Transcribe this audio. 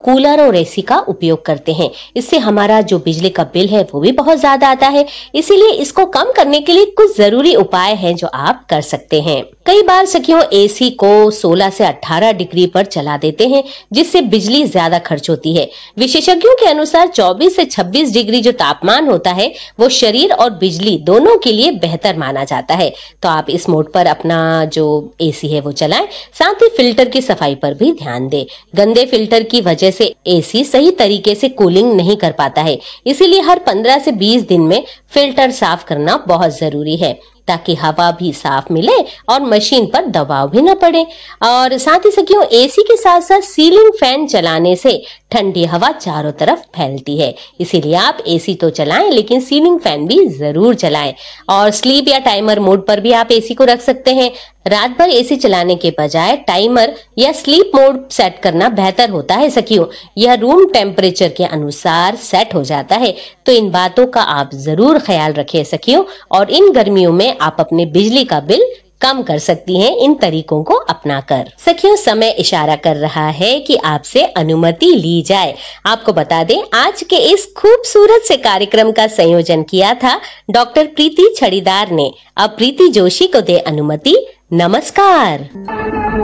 Cooler और AC का उपयोग करते हैं। इससे हमारा जो बिजली का बिल है वो भी बहुत ज्यादा आता है। इसीलिए इसको कम करने के लिए कुछ जरूरी उपाय हैं जो आप कर सकते हैं। कई बार सखियों एसी को 16 से 18 डिग्री पर चला देते हैं, जिससे बिजली ज्यादा खर्च होती है। विशेषज्ञों के अनुसार 24 से 26 डिग्री जो तापमान होता है वो शरीर और बिजली दोनों के लिए बेहतर माना जाता है। तो आप इस मोड पर अपना जो एसी है वो चलाएं। साथ ही फिल्टर की सफाई पर भी ध्यान दें। गंदे फिल्टर की वजह से एसी सही तरीके से कूलिंग नहीं कर पाता है। इसीलिए हर 15 से 20 दिन में फिल्टर साफ करना बहुत जरूरी है, ताकि हवा भी साफ मिले और मशीन पर दबाव भी न पड़े। और साथ ही सखियों एसी के साथ साथ सीलिंग फैन चलाने से ठंडी हवा चारों तरफ फैलती है। इसीलिए आप एसी तो चलाएं, लेकिन सीलिंग फैन भी जरूर चलाएं। और स्लीप या टाइमर मोड पर भी आप एसी को रख सकते हैं। रात भर एसी चलाने के बजाय टाइमर या स्लीप मोड सेट करना बेहतर होता है सखियों। यह रूम टेम्परेचर के अनुसार सेट हो जाता है। तो इन बातों का आप जरूर ख्याल रखें सखियों, और इन गर्मियों में आप अपने बिजली का बिल कम कर सकती हैं इन तरीकों को अपनाकर। सखियों समय इशारा कर रहा है कि आपसे अनुमति ली जाए। आपको बता दें आज के इस खूबसूरत से कार्यक्रम का संयोजन किया था डॉक्टर प्रीति छड़ीदार ने। अब प्रीति जोशी को दे अनुमति। नमस्कार।